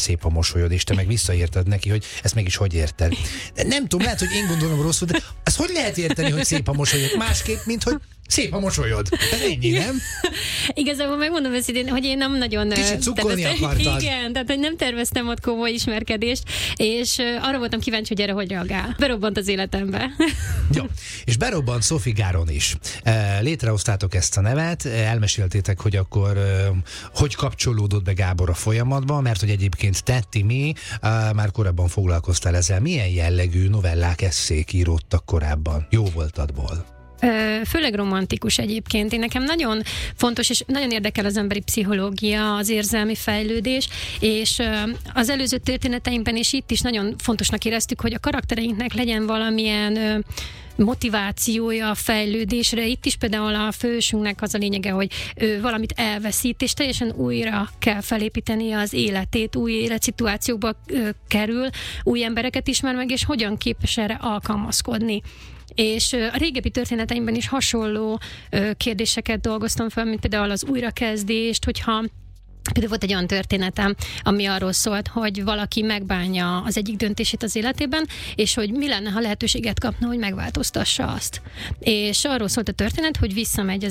szép a mosolyod, és te meg visszaérted neki, hogy ezt mégis hogy érted. De nem tudom, lehet, hogy én gondolom rosszul, de ezt hogy lehet érteni, hogy szép a mosolyod? Másképp, mint hogy szép a mosolyod. Ez ennyi, nem? Igazából megmondom őszintén, hogy én nem nagyon... Kicsit cukkolni akartad. Igen, tehát hogy nem terveztem ott komoly ismerkedést, és arra voltam kíváncsi, hogy erre hogy reagál. Berobbant az életembe. Jó, és berobbant Sophie Garon is. Létrehoztátok ezt a nevet, elmeséltétek, hogy akkor hogy kapcsolódott be Gábor a folyamatban, mert hogy egyébként te, Timi, már korábban foglalkoztál ezzel. Milyen jellegű novellák, esszék íródtak korábban? Jó voltadból? Főleg romantikus egyébként. Én nekem nagyon fontos, és nagyon érdekel az emberi pszichológia, az érzelmi fejlődés, és az előző történeteimben és itt is nagyon fontosnak éreztük, hogy a karaktereinknek legyen valamilyen motivációja a fejlődésre. Itt is például a fősünknek az a lényege, hogy ő valamit elveszít, és teljesen újra kell felépíteni az életét, új életszituációkba kerül, új embereket ismer meg, és hogyan képes erre alkalmazkodni. És a régebbi történeteimben is hasonló kérdéseket dolgoztam fel, mint például az újrakezdést, hogyha például volt egy olyan történetem, ami arról szólt, hogy valaki megbánja az egyik döntését az életében, és hogy mi lenne, ha lehetőséget kapna, hogy megváltoztassa azt. És arról szólt a történet, hogy visszamegy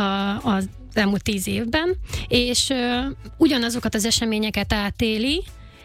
az elmúlt 10 évben, és ugyanazokat az eseményeket átéli,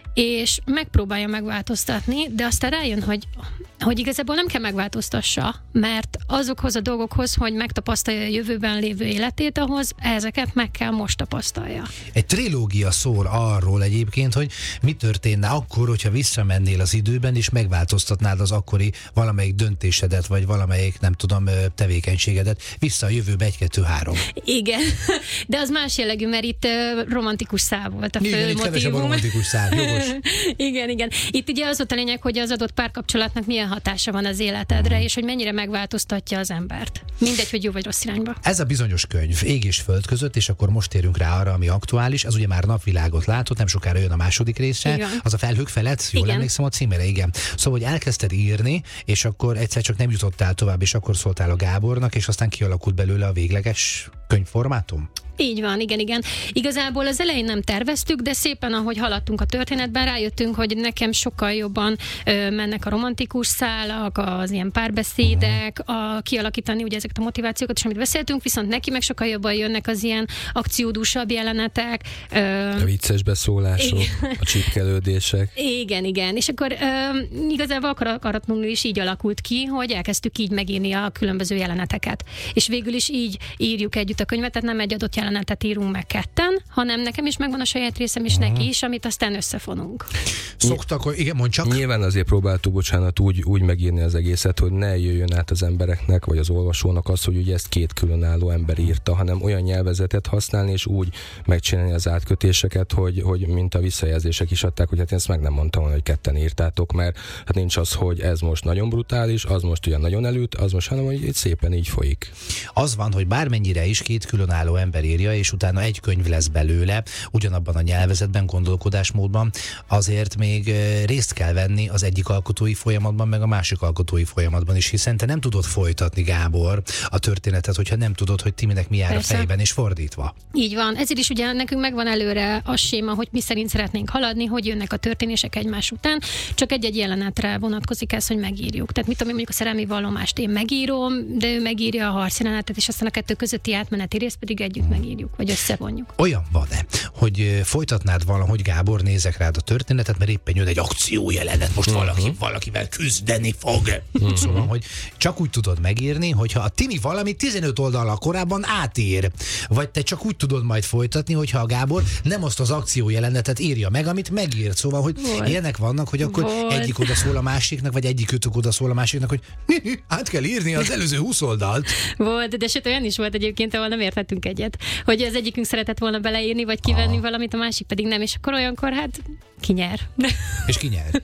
és megpróbálja megváltoztatni, de aztán rájön, hogy igazából nem kell megváltoztassa, mert azokhoz a dolgokhoz, hogy megtapasztalja a jövőben lévő életét, ahhoz ezeket meg kell most tapasztalja. Egy trilógia szól arról egyébként, hogy mi történne akkor, hogyha visszamennél az időben, és megváltoztatnád az akkori valamelyik döntésedet, vagy valamelyik, nem tudom, tevékenységedet vissza a jövőbe 1, 2, 3. Igen, de az más jellegű, mert itt romantikus szál volt a fő motivum. Igen, kevesebb a romantikus szál, jogos. Igen. Itt ugye az volt a lényeg, hogy az adott párkapcsolatnak milyen hatása van az életedre, és hogy mennyire megváltoztatja az embert. Mindegy, hogy jó vagy rossz irányba. Ez a bizonyos könyv, Ég és föld között, és akkor most térünk rá arra, ami aktuális. Ez ugye már napvilágot látott, nem sokára jön a második része. Igen. Az a Felhők felett, jól emlékszem a címére, igen. Szóval, hogy elkezdted írni, és akkor egyszer csak nem jutottál tovább, és akkor szóltál a Gábornak, és aztán kialakult belőle a végleges könyvformátum? Így van, igen. Igazából az elején nem terveztük, de szépen, ahogy haladtunk a történetben, rájöttünk, hogy nekem sokkal jobban mennek a romantikus szálak, az ilyen párbeszédek, kialakítani ugye ezeket a motivációkat, és amit beszéltünk, viszont neki meg sokkal jobban jönnek az ilyen akciódúsabb jelenetek. A vicces beszólások, a csipkelődések. Igen. És akkor igazából akaratlanul is így alakult ki, hogy elkezdtük így megírni a különböző jeleneteket. És végül is így írjuk együtt a könyvet, tehát nem egy adott jelenetet írunk meg ketten, hanem nekem is megvan a saját részem, és neki is, amit aztán összefonunk. Szoktak, hogy igen, mondd csak. Nyilván azért próbáltuk, úgy megírni az egészet, hogy ne jöjjön át az embereknek, vagy az olvasónak az, hogy ugye ezt 2 különálló ember írta, hanem olyan nyelvezetet használni, és úgy megcsinálni az átkötéseket, hogy mint a visszajelzések is adták, hogy hát én ezt meg nem mondtam volna, hogy ketten írtátok, mert hát nincs az, hogy ez most nagyon brutális, az most olyan nagyon elüt, az most, hanem hogy itt szépen így folyik. Az van, hogy bármennyire is 2 különálló ember írja, és utána egy könyv lesz belőle, ugyanabban a nyelvezetben, gondolkodásmódban, azért még részt kell venni az egyik alkotói folyamatban, meg a másik alkotói folyamatban is, hiszen te nem tudod folytatni, Gábor, a történetet, hogyha nem tudod, hogy Timinek mi jár a fejben, és fordítva. Így van. Ezért is ugye nekünk megvan előre a séma, hogy mi szerint szeretnénk haladni, hogy jönnek a történések egymás után, csak egy-egy jelenetre vonatkozik ez, hogy megírjuk. Tehát mit tudom, mondjuk a szerelmi vallomást én megírom, de ő megírja a harcjelenetet, és aztán a 2 közötti átmeneti részt pedig együtt megírjuk, vagy összevonjuk. Olyan van-e, hogy folytatnád valahogy, Gábor, nézek rád a történetet, mert éppen jön egy akciójelenet, most valakivel küzdeni fog. Szóval, hogy csak úgy tudod megírni, hogyha a Timi valami 15 oldallal korábban átír, vagy te csak úgy tudod majd folytatni, hogyha a Gábor nem azt az akciójelenetet írja meg, amit megírt. Szóval, hogy ilyenek vannak, hogy akkor egyik oda szól a másiknak, vagy egyikőtök oda szól a másiknak, hogy át kell írni az előző 20 oldalt. Volt, de sőt olyan is volt egyébként, ahol nem értettünk egyet, hogy az egyikünk szeretett volna beleírni, vagy kivenni valamit, a másik pedig nem, és akkor olyankor hát ki nyer. És ki nyer?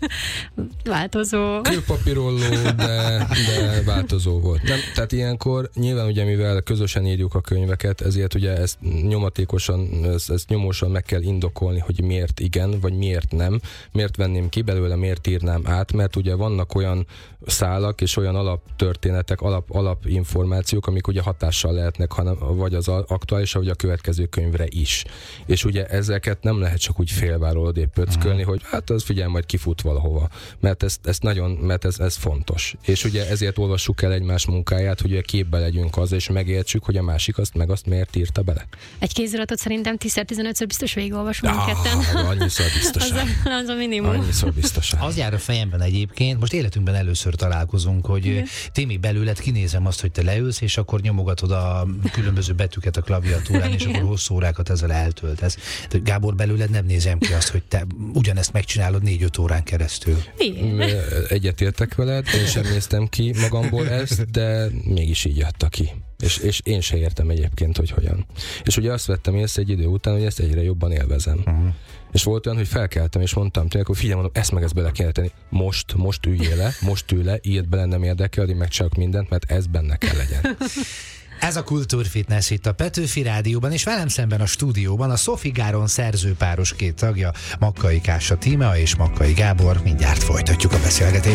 Változó. Kőpapírolló, de változó volt. Nem, tehát ilyenkor nyilván ugye, mivel közösen írjuk a könyveket, ezért ugye ezt nyomatékosan, ezt nyomósan meg kell indokolni, hogy miért igen, vagy miért nem, miért venném ki belőle, miért írnám át, mert ugye vannak olyan szálak és olyan alaptörténetek, alapinformációk, amik ugye hatással lehetnek, hanem vagy az aktuális, vagy a következő könyvre is. És ugye ezeket nem lehet csak úgy félváról odébb pöcköl, mesélni, hogy hát az figyelj, majd kifut valahova. Mert ez fontos. És ugye ezért olvassuk el egymás munkáját, hogy képbe legyünk az, és megértsük, hogy a másik azt miért írta bele. Egy kéziratot szerintem 10-15-ször biztos végigolvasunk ketten. Annyiszor biztosan. Az a minimum. Annyiszor biztosan. Az jár a fejemben egyébként, most életünkben először találkozunk, hogy Timi, belőled kinézem azt, hogy te leülsz, és akkor nyomogatod a különböző betűket a klaviatúrán, és akkor hosszú órákat ezzel eltöltesz. De Gábor, belőled nem nézem ki azt, hogy te ugyanezt megcsinálod 4-5 órán keresztül. Egyetértek veled, én sem néztem ki magamból ezt, de mégis így adta ki. És én se értem egyébként, hogy hogyan. És ugye azt vettem észre egy idő után, hogy ezt egyre jobban élvezem. És volt olyan, hogy felkeltem, és mondtam tényleg, hogy figyelj, mondom, ezt meg ezt bele kell tenni. Most ülj le, írd bele, nem érdekel, addig megcsinálok mindent, mert ez benne kell legyen. Ez a Kultúrfitness itt a Petőfi Rádióban, és velem szemben a stúdióban a Sophie Garon szerzőpáros két tagja, Makkai Kása Tímea és Makkai Gábor. Mindjárt folytatjuk a beszélgetést.